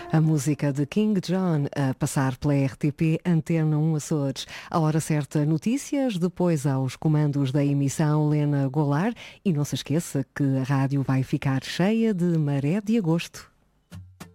A música de King John a passar pela RTP Antena 1 Açores. A hora certa, notícias, depois aos comandos da emissão Lena Goulart. E não se esqueça que a rádio vai ficar cheia de maré de agosto.